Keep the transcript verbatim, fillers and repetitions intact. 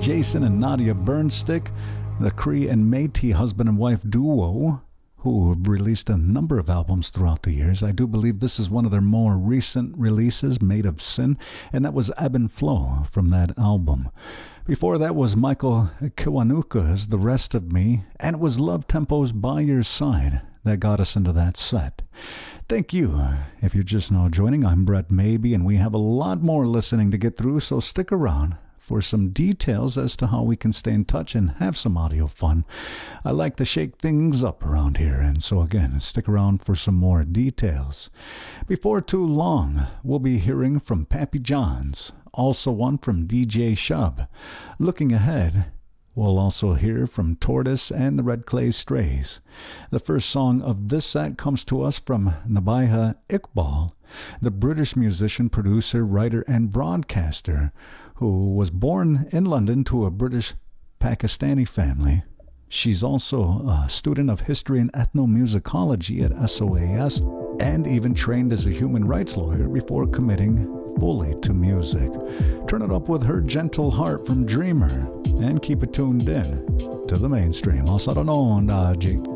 Jason and Nadia Burnstick, the Cree and Métis husband and wife duo, who have released a number of albums throughout the years. I do believe this is one of their more recent releases, Made of Sin, and that was Ebb and Flow from that album. Before that was Michael Kiwanuka's The Rest of Me, and it was Love Tempo's By Your Side that got us into that set. Thank you. If you're just now joining, I'm Brett Maybe, and we have a lot more listening to get through, so stick around for some details as to how we can stay in touch and have some audio fun. I like to shake things up around here, and so again, stick around for some more details. Before too long, we'll be hearing from Pappy Johns, also one from D J Shub. Looking ahead, we'll also hear from Tortoise and the Red Clay Strays. The first song of this set comes to us from Nabiha Iqbal, the British musician, producer, writer, and broadcaster, who was born in London to a British Pakistani family. She's also a student of history and ethnomusicology at S O A S, and even trained as a human rights lawyer before committing fully to music. Turn it up with her gentle heart from Dreamer, and keep it tuned in to the mainstream. I'll settle on, Daji.